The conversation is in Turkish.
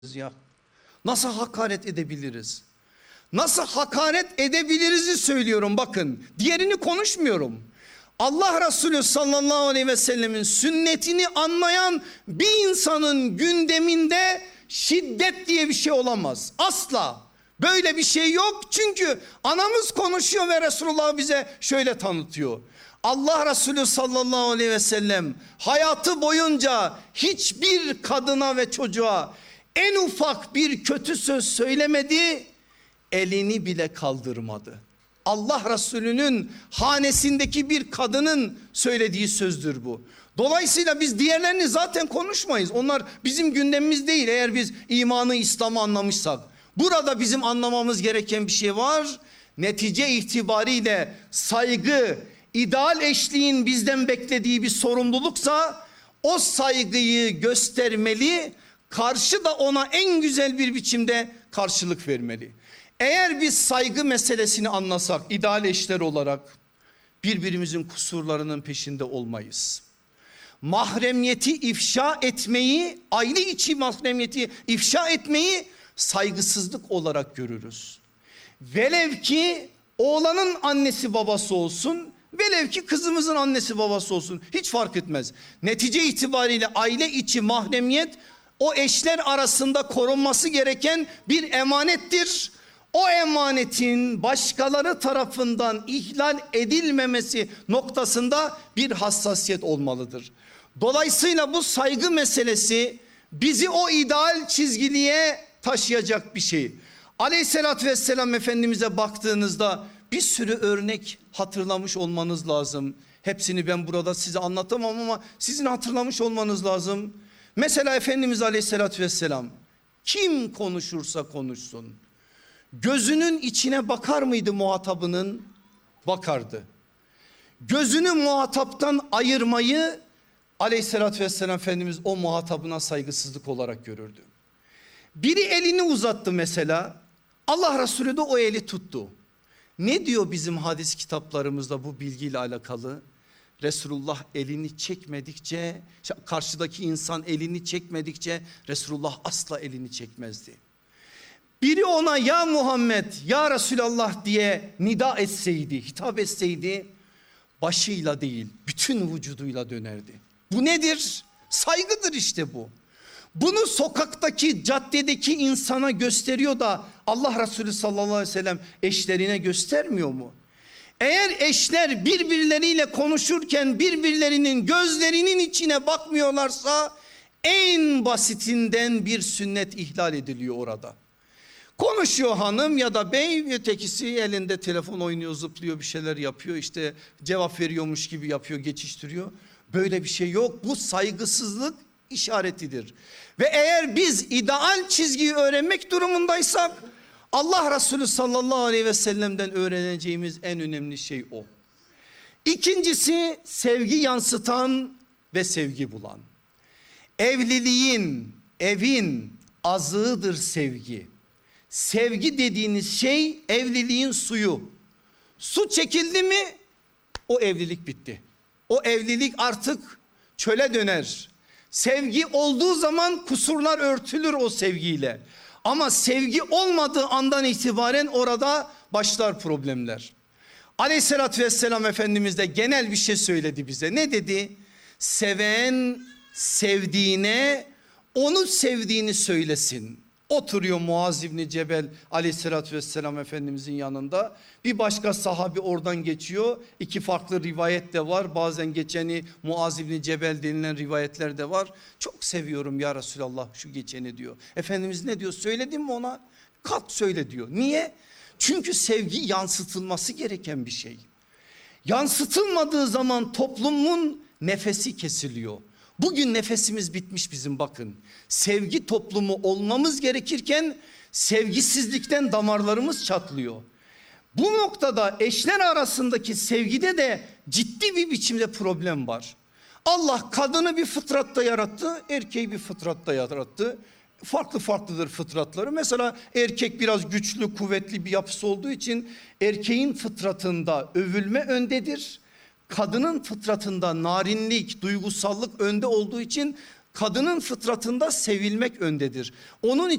ya? Nasıl hakaret edebiliriz? Nasıl hakaret edebiliriz'i söylüyorum, bakın. Diğerini konuşmuyorum. Allah Resulü sallallahu aleyhi ve sellemin sünnetini anlayan bir insanın gündeminde şiddet diye bir şey olamaz. Asla. Böyle bir şey yok, çünkü anamız konuşuyor ve Resulullah bize şöyle tanıtıyor. Allah Resulü sallallahu aleyhi ve sellem hayatı boyunca hiçbir kadına ve çocuğa en ufak bir kötü söz söylemedi, elini bile kaldırmadı. Allah Resulü'nün hanesindeki bir kadının söylediği sözdür bu. Dolayısıyla biz diğerlerini zaten konuşmayız. Onlar bizim gündemimiz değil, eğer biz imanı, İslam'ı anlamışsak. Burada bizim anlamamız gereken bir şey var. Netice itibariyle saygı, ideal eşliğin bizden beklediği bir sorumluluksa o saygıyı göstermeli, karşı da ona en güzel bir biçimde karşılık vermeli. Eğer biz saygı meselesini anlasak ideal eşler olarak birbirimizin kusurlarının peşinde olmayız. Mahremiyeti ifşa etmeyi, aile içi mahremiyeti ifşa etmeyi saygısızlık olarak görürüz. Velev ki oğlanın annesi babası olsun, velev ki kızımızın annesi babası olsun, hiç fark etmez. Netice itibariyle aile içi mahremiyet o eşler arasında korunması gereken bir emanettir. O emanetin başkaları tarafından ihlal edilmemesi noktasında bir hassasiyet olmalıdır. Dolayısıyla bu saygı meselesi bizi o ideal çizgiliğe taşıyacak bir şey. Aleyhissalatü vesselam Efendimiz'e baktığınızda bir sürü örnek hatırlamış olmanız lazım. Hepsini ben burada size anlatamam ama sizin hatırlamış olmanız lazım. Mesela Efendimiz Aleyhissalatü vesselam kim konuşursa konuşsun, gözünün içine bakar mıydı muhatabının? Bakardı. Gözünü muhataptan ayırmayı Aleyhissalatü vesselam Efendimiz o muhatabına saygısızlık olarak görürdü. Biri elini uzattı mesela, Allah Resulü de o eli tuttu. Ne diyor bizim hadis kitaplarımızda bu bilgiyle alakalı? Resulullah elini çekmedikçe, karşıdaki insan elini çekmedikçe Resulullah asla elini çekmezdi. Biri ona ya Muhammed, ya Resulallah diye nida etseydi, hitap etseydi, başıyla değil bütün vücuduyla dönerdi. Bu nedir? Saygıdır işte bu. Bunu sokaktaki, caddedeki insana gösteriyor da Allah Resulü sallallahu aleyhi ve sellem eşlerine göstermiyor mu? Eğer eşler birbirleriyle konuşurken birbirlerinin gözlerinin içine bakmıyorlarsa en basitinden bir sünnet ihlal ediliyor orada. Konuşuyor hanım ya da bey, ötekisi elinde telefon oynuyor, zıplıyor, bir şeyler yapıyor, işte cevap veriyormuş gibi yapıyor, geçiştiriyor. Böyle bir şey yok. Bu saygısızlık işaretidir. Ve eğer biz ideal çizgiyi öğrenmek durumundaysak Allah Resulü sallallahu aleyhi ve sellem'den öğreneceğimiz en önemli şey o. İkincisi sevgi yansıtan ve sevgi bulan. Evin azığıdır sevgi. Sevgi dediğiniz şey evliliğin suyu. Su çekildi mi o evlilik bitti. O evlilik artık çöle döner. Sevgi olduğu zaman kusurlar örtülür o sevgiyle. Ama sevgi olmadığı andan itibaren orada başlar problemler. Aleyhissalatü vesselam Efendimiz de genel bir şey söyledi bize. Ne dedi? Seven sevdiğine onu sevdiğini söylesin. Oturuyor Muaz İbni Cebel Aleyhissalatü vesselam Efendimizin yanında. Bir başka sahabi oradan geçiyor. İki farklı rivayet de var. Bazen geçeni Muaz İbni Cebel denilen rivayetler de var. Çok seviyorum ya Resulallah şu geçeni diyor. Efendimiz ne diyor? Söyledin mi ona? Kalk söyle diyor. Niye? Çünkü sevgi yansıtılması gereken bir şey. Yansıtılmadığı zaman toplumun nefesi kesiliyor. Bugün nefesimiz bitmiş bizim, bakın. Sevgi toplumu olmamız gerekirken sevgisizlikten damarlarımız çatlıyor. Bu noktada eşler arasındaki sevgide de ciddi bir biçimde problem var. Allah kadını bir fıtratta yarattı, erkeği bir fıtratta yarattı. Farklı farklıdır fıtratları. Mesela erkek biraz güçlü, kuvvetli bir yapısı olduğu için erkeğin fıtratında övülme öndedir. Kadının fıtratında narinlik, duygusallık önde olduğu için kadının fıtratında sevilmek öndedir. Onun